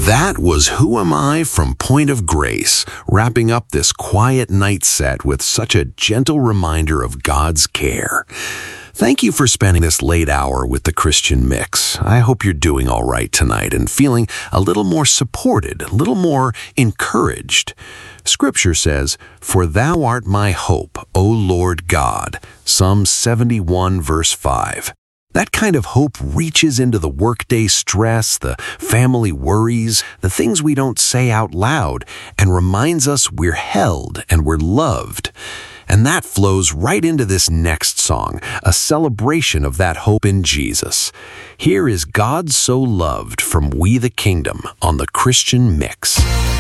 That was Who Am I from Point of Grace, wrapping up this quiet night set with such a gentle reminder of God's care. Thank you for spending this late hour with the Christian Mix. I hope you're doing all right tonight and feeling a little more supported, a little more encouraged. Scripture says, "For thou art my hope, O Lord God." Psalm 71, verse 5. That kind of hope reaches into the workday stress, the family worries, the things we don't say out loud, and reminds us we're held and we're loved. And that flows right into this next song, a celebration of that hope in Jesus. Here is God So Loved from We the Kingdom on the Christian Mix.